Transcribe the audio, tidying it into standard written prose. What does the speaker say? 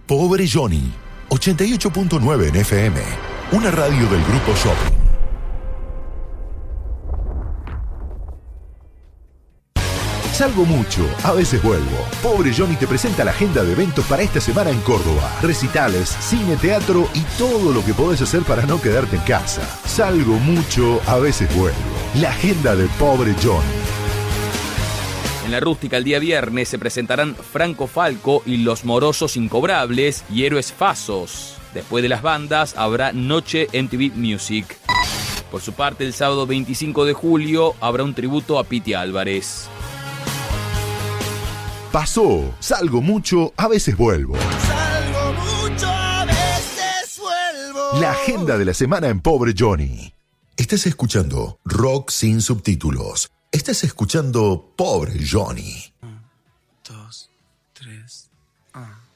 Pobre Johnny, 88.9 en FM, una radio del Grupo Shopping. Salgo mucho, a veces vuelvo. Pobre Johnny te presenta la agenda de eventos para esta semana en Córdoba. Recitales, cine, teatro y todo lo que podés hacer para no quedarte en casa. Salgo mucho, a veces vuelvo. La agenda de Pobre Johnny. En la Rústica el día viernes se presentarán Franco Falco y Los Morosos Incobrables y Héroes Fasos. Después de las bandas habrá Noche MTV Music. Por su parte, el sábado 25 de julio habrá un tributo a Piti Álvarez. Pasó, salgo mucho, a veces vuelvo. Salgo mucho, a veces vuelvo. La agenda de la semana en Pobre Johnny. Estás escuchando Rock sin subtítulos. Estás escuchando Pobre Johnny. 1, 2, 3.